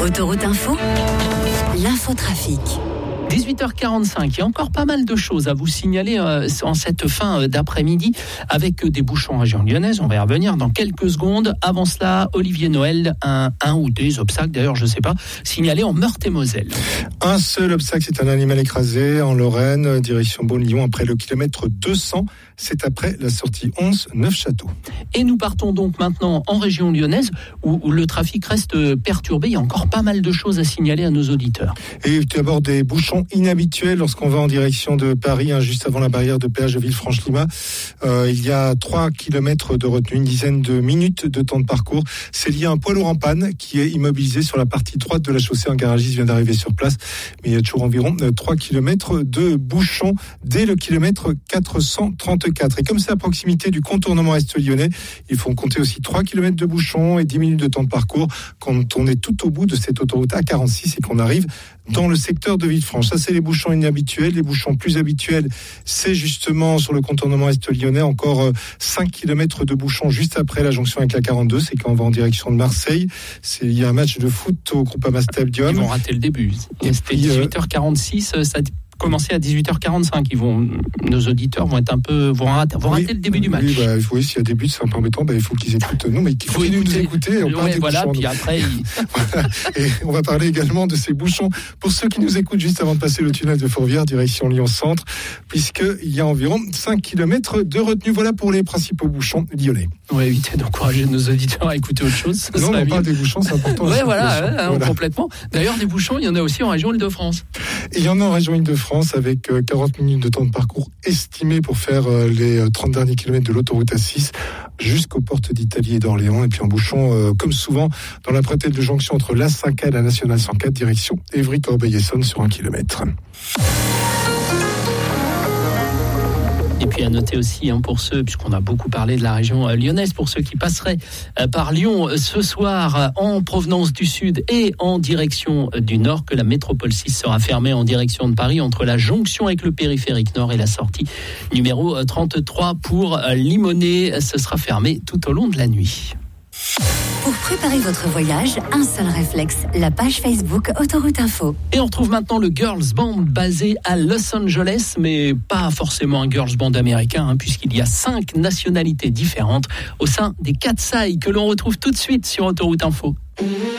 Autoroute Info, l'infotrafic. 18h45, il y a encore pas mal de choses à vous signaler en cette fin d'après-midi avec des bouchons en région lyonnaise. On va y revenir dans quelques secondes. Avant cela, Olivier Noël, un ou des obstacles, d'ailleurs je ne sais pas, signalés en Meurthe-et-Moselle. Un seul obstacle, c'est un animal écrasé en Lorraine, direction Beaune-Lyon, après le kilomètre 200. C'est après la sortie 11, Neufchâteau. Et nous partons donc maintenant en région lyonnaise où le trafic reste perturbé. Il y a encore pas mal de choses à signaler à nos auditeurs. Et d'abord des bouchons inhabituels lorsqu'on va en direction de Paris, juste avant la barrière de péage de Villefranche-Lima. Il y a 3 kilomètres de retenue, une dizaine de minutes de temps de parcours. C'est lié à un poids lourd en panne qui est immobilisé sur la partie droite de la chaussée. Un garagiste vient d'arriver sur place, mais il y a toujours environ 3 kilomètres de bouchons dès le kilomètre 434. Et comme c'est à proximité du contournement est lyonnais, il faut compter aussi 3 kilomètres de bouchons et 10 minutes de temps de parcours quand on est tout au bout de cette autoroute A46 et qu'on arrive dans le secteur de Villefranche. Ça, c'est les bouchons inhabituels. Les bouchons plus habituels, c'est justement sur le contournement est lyonnais, encore 5 kilomètres de bouchons juste après la jonction avec la 42. C'est quand on va en direction de Marseille. Il y a un match de foot au Groupama Stadium. Ils vont rater le début. C'était 18h46, ça commencer à 18h45. Nos auditeurs vont rater le début du match. Oui, s'il y a des buts, c'est un peu embêtant. Il faut qu'ils écoutent. Non, mais qu'il faut nous écouter. Puis après. Et on va parler également de ces bouchons pour ceux qui nous écoutent juste avant de passer le tunnel de Fourvière, direction Lyon-Centre, puisqu'il y a environ 5 km de retenue. Voilà pour les principaux bouchons lyonnais. On va éviter d'encourager nos auditeurs à écouter autre chose. Non, on parle des bouchons, c'est important. Voilà. Complètement. D'ailleurs, des bouchons, il y en a aussi en région Île-de-France. Il y en a en région Île-de-France avec 40 minutes de temps de parcours estimé pour faire les 30 derniers kilomètres de l'autoroute A6 jusqu'aux portes d'Italie et d'Orléans. Et puis en bouchon, comme souvent, dans la bretelle de jonction entre la 5A et la Nationale 104, direction Évry-Corbeil-Essonnes sur 1 kilomètre. Et puis à noter aussi pour ceux, puisqu'on a beaucoup parlé de la région lyonnaise, pour ceux qui passeraient par Lyon ce soir en provenance du sud et en direction du nord, que la métropole 6 sera fermée en direction de Paris entre la jonction avec le périphérique nord et la sortie numéro 33 pour Limonest. Ce sera fermé tout au long de la nuit. Pour préparer votre voyage, un seul réflexe, la page Facebook Autoroute Info. Et on retrouve maintenant le Girls Band basé à Los Angeles, mais pas forcément un Girls Band américain, puisqu'il y a 5 nationalités différentes au sein des Cat's Eyes que l'on retrouve tout de suite sur Autoroute Info.